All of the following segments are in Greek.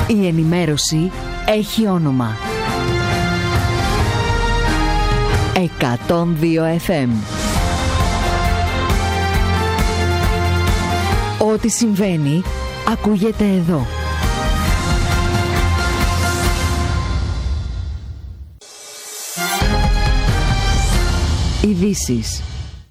Η ενημέρωση έχει όνομα. 102 FM. Ό,τι συμβαίνει, ακούγεται εδώ. Ειδήσεις.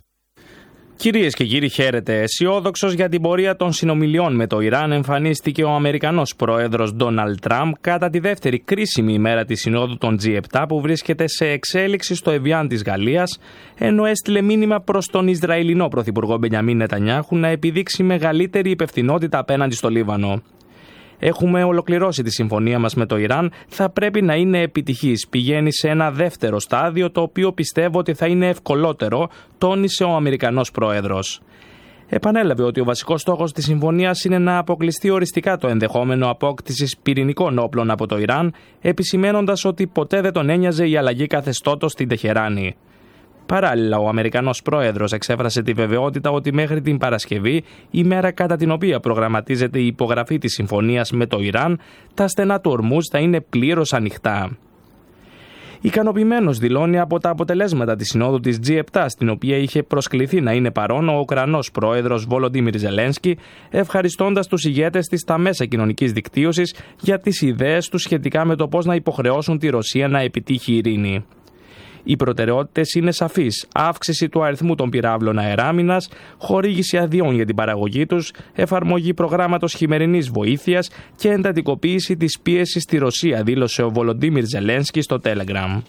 Κυρίες και κύριοι, χαίρετε. Αισιόδοξος για την πορεία των συνομιλιών με το Ιράν εμφανίστηκε ο Αμερικανός πρόεδρος Ντόναλντ Τραμπ κατά τη δεύτερη κρίσιμη ημέρα της συνόδου των G7 που βρίσκεται σε εξέλιξη στο Εβιάν της Γαλλίας, ενώ έστειλε μήνυμα προς τον Ισραηλινό πρωθυπουργό Μπενιαμίν Νετανιάχου να επιδείξει μεγαλύτερη υπευθυνότητα απέναντι στο Λίβανο. Έχουμε ολοκληρώσει τη συμφωνία μας με το Ιράν, θα πρέπει να είναι επιτυχής. Πηγαίνει σε ένα δεύτερο στάδιο, το οποίο πιστεύω ότι θα είναι ευκολότερο, τόνισε ο Αμερικανός πρόεδρος. Επανέλαβε ότι ο βασικός στόχος της συμφωνίας είναι να αποκλειστεί οριστικά το ενδεχόμενο απόκτησης πυρηνικών όπλων από το Ιράν, επισημένοντας ότι ποτέ δεν τον ένοιαζε η αλλαγή καθεστώτος στην Τεχεράνη. Παράλληλα, ο Αμερικανός πρόεδρος εξέφρασε τη βεβαιότητα ότι μέχρι την Παρασκευή, ημέρα κατά την οποία προγραμματίζεται η υπογραφή της συμφωνίας με το Ιράν, τα στενά του Ορμούζ θα είναι πλήρως ανοιχτά. Ικανοποιημένος δηλώνει από τα αποτελέσματα της συνόδου της G7, στην οποία είχε προσκληθεί να είναι παρόν ο Ουκρανός πρόεδρος Βολοντίμιρ Ζελένσκι, ευχαριστώντας τους ηγέτες της στα μέσα κοινωνικής δικτύωσης για τις ιδέες τους σχετικά με το πώς να υποχρεώσουν τη Ρωσία να επιτύχει ειρήνη. Οι προτεραιότητες είναι σαφείς: αύξηση του αριθμού των πυράβλων αεράμινας, χορήγηση αδειών για την παραγωγή τους, εφαρμογή προγράμματος χειμερινής βοήθειας και εντατικοποίηση της πίεσης στη Ρωσία, δήλωσε ο Βολοντίμιρ Ζελένσκι στο Telegram.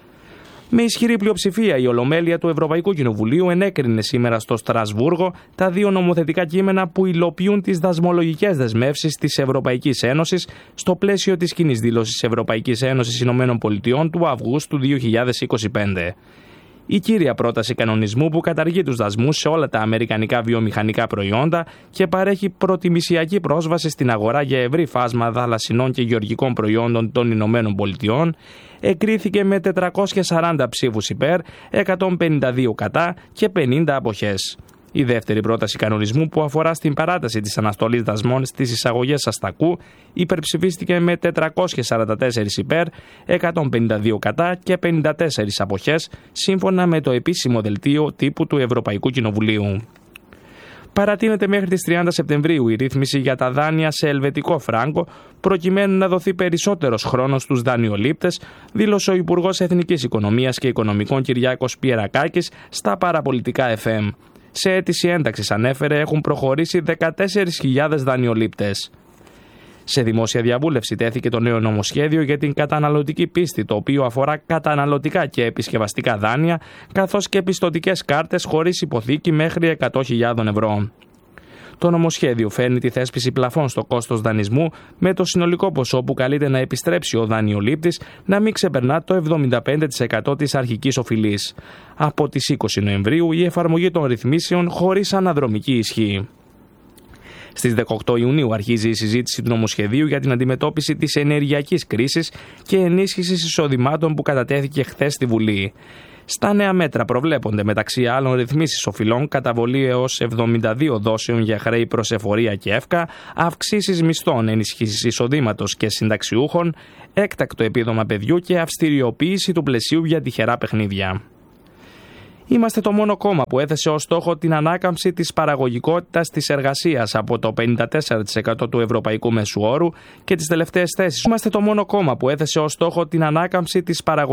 Με ισχυρή πλειοψηφία, η Ολομέλεια του Ευρωπαϊκού Κοινοβουλίου ενέκρινε σήμερα στο Στρασβούργο τα δύο νομοθετικά κείμενα που υλοποιούν τις δασμολογικές δεσμεύσεις της Ευρωπαϊκής Ένωσης στο πλαίσιο της κοινής δήλωσης Ευρωπαϊκής Ένωσης ΗΠΑ του Αυγούστου 2025. Η κύρια πρόταση κανονισμού που καταργεί τους δασμούς σε όλα τα αμερικανικά βιομηχανικά προϊόντα και παρέχει προτιμησιακή πρόσβαση στην αγορά για ευρύ φάσμα θαλασσινών και γεωργικών προϊόντων των ΗΠΑ, εκρίθηκε με 440 ψήφους υπέρ, 152 κατά και 50 αποχές. Η δεύτερη πρόταση κανονισμού, που αφορά στην παράταση της αναστολής δασμών στις εισαγωγές αστακού, υπερψηφίστηκε με 444 υπέρ, 152 κατά και 54 αποχές, σύμφωνα με το επίσημο δελτίο τύπου του Ευρωπαϊκού Κοινοβουλίου. Παρατείνεται μέχρι τις 30 Σεπτεμβρίου η ρύθμιση για τα δάνεια σε ελβετικό φράγκο, προκειμένου να δοθεί περισσότερος χρόνος στους δανειολήπτες, δήλωσε ο Υπουργός Εθνικής Οικονομίας και Οικονομικών Κυριάκος Πιερακάκης στα παραπολιτικά FM. Σε αίτηση ένταξης, ανέφερε, έχουν προχωρήσει 14.000 δανειολήπτες. Σε δημόσια διαβούλευση τέθηκε το νέο νομοσχέδιο για την καταναλωτική πίστη, το οποίο αφορά καταναλωτικά και επισκευαστικά δάνεια, καθώς και πιστωτικές κάρτες χωρίς υποθήκη μέχρι 100.000 ευρώ. Το νομοσχέδιο φέρνει τη θέσπιση πλαφών στο κόστος δανεισμού, με το συνολικό ποσό που καλείται να επιστρέψει ο δανειολήπτης να μην ξεπερνά το 75% της αρχικής οφειλής. Από τις 20 Νοεμβρίου η εφαρμογή των ρυθμίσεων χωρίς αναδρομική ισχύ. Στις 18 Ιουνίου αρχίζει η συζήτηση του νομοσχεδίου για την αντιμετώπιση της ενεργειακής κρίσης και ενίσχυσης εισοδημάτων που κατατέθηκε χθες στη Βουλή. Στα νέα μέτρα προβλέπονται, μεταξύ άλλων, ρυθμίσεις οφειλών, καταβολή έως 72 δόσεων για χρέη προς εφορία και εύκα, αυξήσεις μισθών, ενισχύσεις εισοδήματος και συνταξιούχων, έκτακτο επίδομα παιδιού και αυστηριοποίηση του πλαισίου για τυχερά παιχνίδια. Είμαστε το μόνο κόμμα που έθεσε ως στόχο την ανάκαμψη της παραγωγικότητας της εργασίας από το 54% του ευρωπαϊκού μέσου όρου και τις τελευταίες θέσεις. Είμαστε το μόνο κόμμα που έθεσε ως στόχο την ανάκαμψη της παραγωγικότητας